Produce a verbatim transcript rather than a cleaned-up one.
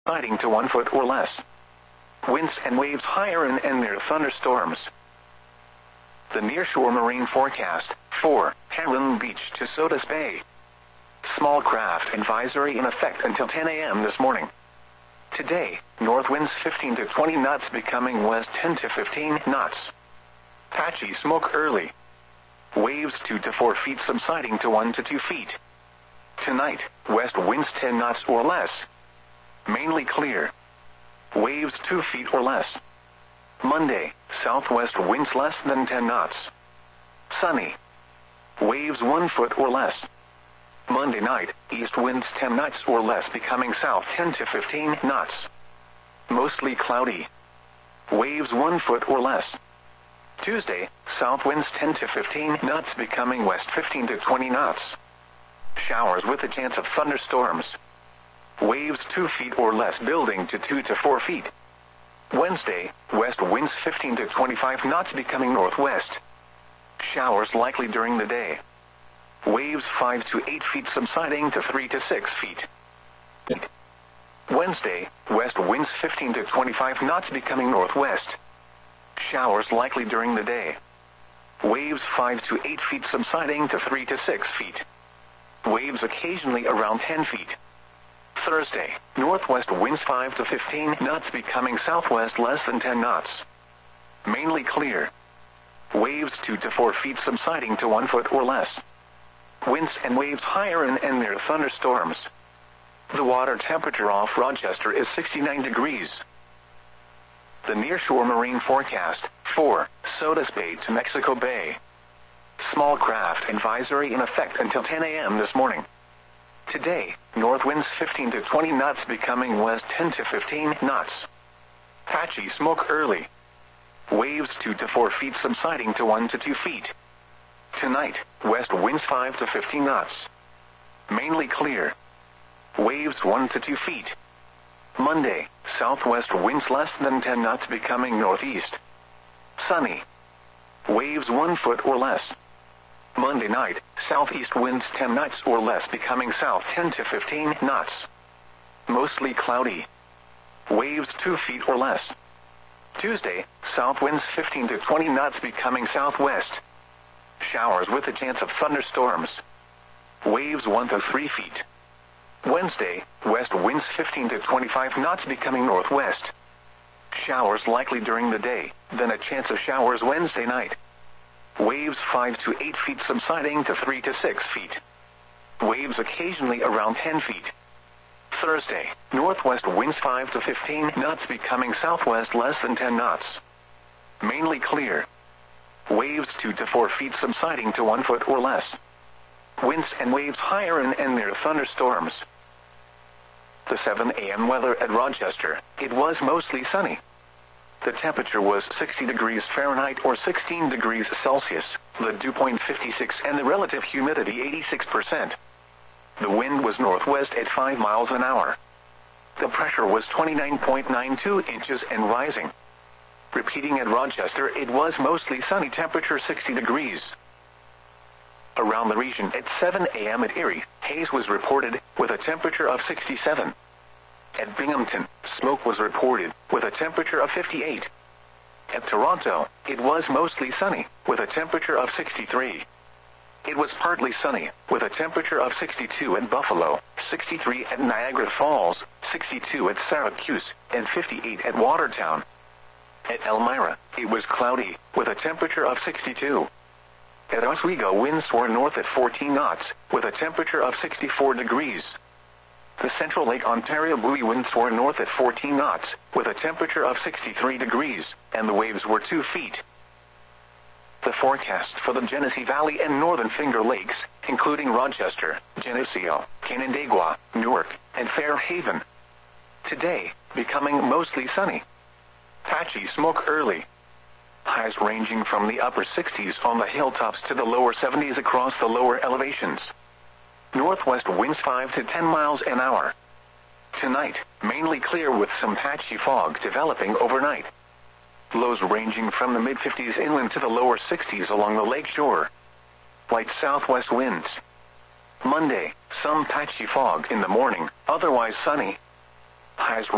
subsiding to one foot or less. Winds and waves higher and, and near thunderstorms. The nearshore marine forecast, for Heron Beach to Sodus Bay. Small craft advisory in effect until ten a m this morning. Today, north winds fifteen to twenty knots becoming west ten to fifteen knots. Patchy smoke early. Waves two to four feet subsiding to one to two feet. Tonight, west winds ten knots or less. Mainly clear. Waves two feet or less. Monday, southwest winds less than ten knots. Sunny. Waves one foot or less. Monday night, east winds ten knots or less becoming south ten to fifteen knots. Mostly cloudy. Waves one foot or less. Tuesday, south winds ten to fifteen knots becoming west fifteen to twenty knots. Showers with a chance of thunderstorms. Waves two feet or less building to two to four feet. Wednesday, west winds fifteen to twenty-five knots becoming northwest. Showers likely during the day. Waves five to eight feet subsiding to three to six feet. Wednesday, west winds fifteen to twenty-five knots becoming northwest. Showers likely during the day. Waves five to eight feet subsiding to three to six feet. Waves occasionally around ten feet. Thursday, northwest winds five to fifteen knots becoming southwest less than ten knots. Mainly clear. Waves two to four feet subsiding to one foot or less. Winds and waves higher and, and near thunderstorms. The water temperature off Rochester is sixty-nine degrees. The nearshore marine forecast, for Sodus Bay to Mexico Bay. Small craft advisory in effect until ten a m this morning. Today, north winds fifteen to twenty knots becoming west ten to fifteen knots. Patchy smoke early. Waves two to four feet subsiding to one to two feet. Tonight, west winds five to fifteen knots. Mainly clear. Waves one to two feet. Monday, southwest winds less than ten knots becoming northeast. Sunny. Waves one foot or less. Monday night, southeast winds ten knots or less becoming south ten to fifteen knots. Mostly cloudy. Waves two feet or less. Tuesday, south winds fifteen to twenty knots becoming southwest. Showers with a chance of thunderstorms. Waves one to three feet. Wednesday, west winds fifteen to twenty-five knots becoming northwest. Showers likely during the day, then a chance of showers Wednesday night. Waves five to eight feet subsiding to three to six feet. Waves occasionally around ten feet. Thursday, northwest winds five to fifteen knots becoming southwest less than ten knots. Mainly clear. Waves two to four feet subsiding to one foot or less. Winds and waves higher and, and near thunderstorms. The seven a m weather at Rochester, it was mostly sunny. The temperature was sixty degrees Fahrenheit or sixteen degrees Celsius, the dew point fifty-six and the relative humidity eighty-six percent. The wind was northwest at five miles an hour. The pressure was twenty-nine point nine two inches and rising. Repeating at Rochester, it was mostly sunny, temperature sixty degrees. Around the region at seven a m at Erie, haze was reported, with a temperature of sixty-seven. At Binghamton, smoke was reported, with a temperature of fifty-eight. At Toronto, it was mostly sunny, with a temperature of sixty-three. It was partly sunny, with a temperature of sixty-two at Buffalo, sixty-three at Niagara Falls, sixty-two at Syracuse, and fifty-eight at Watertown. At Elmira, it was cloudy, with a temperature of sixty-two. At Oswego, winds were north at fourteen knots, with a temperature of sixty-four degrees. The Central Lake Ontario buoy winds were north at fourteen knots, with a temperature of sixty-three degrees, and the waves were two feet. The forecast for the Genesee Valley and Northern Finger Lakes, including Rochester, Geneseo, Canandaigua, Newark, and Fairhaven. Today, becoming mostly sunny. Patchy smoke early. Highs ranging from the upper sixties on the hilltops to the lower seventies across the lower elevations. Northwest winds five to ten miles an hour. Tonight, mainly clear with some patchy fog developing overnight. Lows ranging from the mid fifties inland to the lower sixties along the lake shore. Light southwest winds. Monday, some patchy fog in the morning, otherwise sunny. Highs